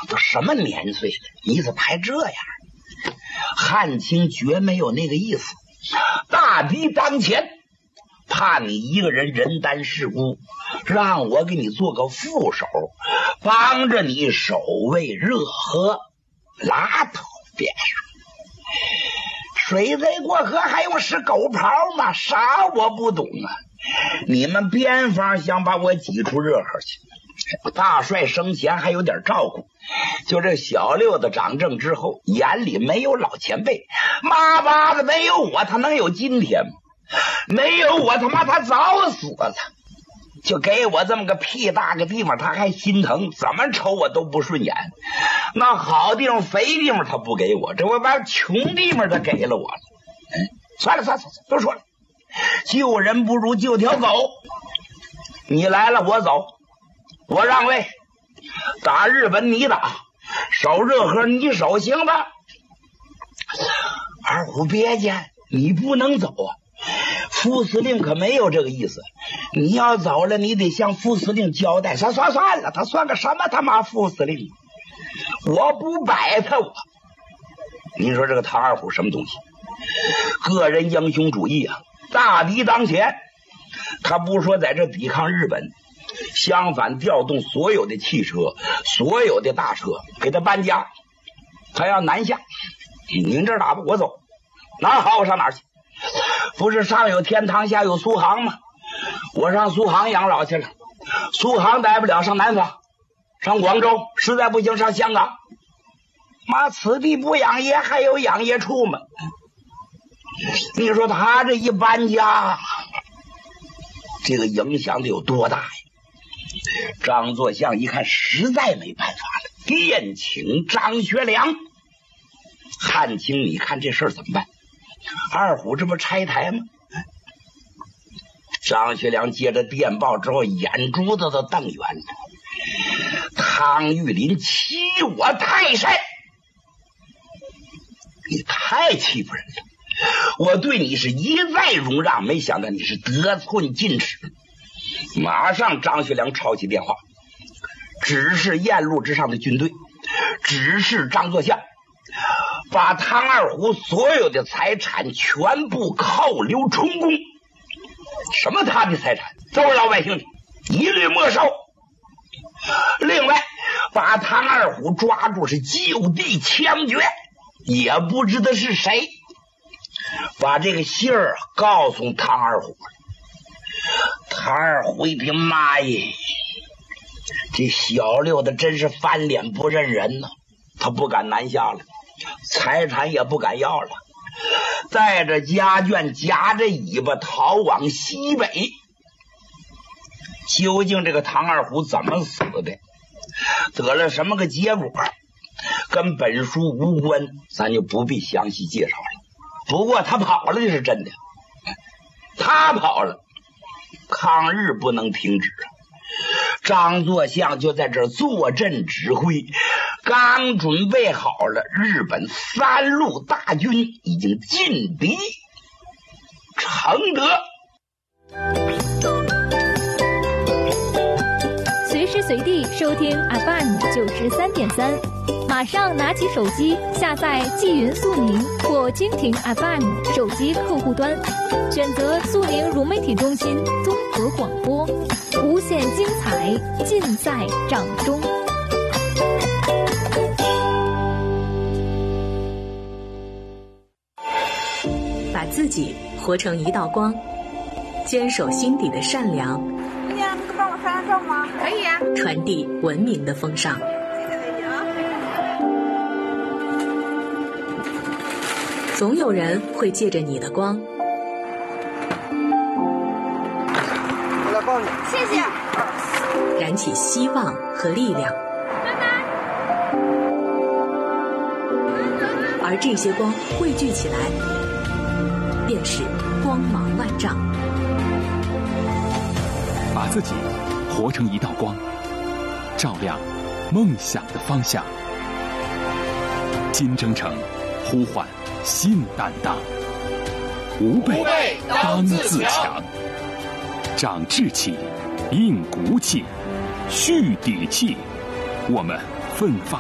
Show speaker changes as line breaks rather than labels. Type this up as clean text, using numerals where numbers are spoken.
都什么年岁了，你怎么还这样？汉卿绝没有那个意思，大敌当前，怕你一个人人单势孤，让我给你做个副手，帮着你守卫热河，拉头便是。水贼过河还用使狗刨吗？啥我不懂啊！你们边防想把我挤出热河去，大帅生前还有点照顾，就这小六子掌政之后，眼里没有老前辈，妈巴的没有我他能有今天吗？没有我他妈他早死了，就给我这么个屁大个地方他还心疼，怎么瞅我都不顺眼。那好地方肥地方他不给我，这我把穷地方他给了我了。算了，都说了，救人不如救条狗。你来了我走，我让位，打日本你打，守热河你守，行吧？二虎别介，你不能走啊！副司令可没有这个意思，你要走了你得向副司令交代。算了，他算个什么他妈副司令，我不摆他我。你说这个唐二虎什么东西？个人英雄主义啊，大敌当前，他不说在这抵抗日本，相反调动所有的汽车，所有的大车给他搬家，他要南下。您这打吧，我走，哪儿好我上哪儿去。不是上有天堂下有苏杭吗？我上苏杭养老去了，苏杭待不了上南方，上广州，实在不行上香港。妈，此地不养爷还有养爷处吗？你说他这一搬家，这个影响得有多大呀？张作相一看实在没办法了，电请张学良。汉卿，你看这事儿怎么办？二虎这不拆台吗？张学良接着电报之后，眼珠子都瞪圆了。汤玉麟欺我泰山，你太欺负人了！我对你是一再容让，没想到你是得寸进尺。马上张学良抄起电话，指示雁路之上的军队，指示张作相把唐二虎所有的财产全部扣留充公。什么他的财产都是老百姓的，一律没收。另外把唐二虎抓住是就地枪决，也不知道是谁把这个信儿告诉唐二虎。唐二虎一听，妈耶，这小六的真是翻脸不认人呢，他不敢南下了，财产也不敢要了，带着家眷夹着尾巴逃往西北。究竟这个唐二虎怎么死的，得了什么个结果，跟本书无关，咱就不必详细介绍了。不过他跑了，这是真的，他跑了，抗日不能停止。张作相就在这儿坐镇指挥，刚准备好了，日本3路大军已经进敌承德。
随时随地收听 FM 93.3，马上拿起手机下载纪云速宁或蜻蜓 FM 手机客户端，选择速宁融媒体中心综合广播，无限精彩尽在掌中。
把自己活成一道光，坚守心底的善良。
姑娘，能帮我拍张照吗？可以呀。
传递文明的风尚。总有人会借着你的光，
我来帮你，谢谢。
燃起希望和力量。而这些光汇聚起来，便是光芒万丈。
把自己活成一道光，照亮梦想的方向。金征程呼唤新担当，吾辈当自强，长志气，硬骨气，蓄底气，我们奋发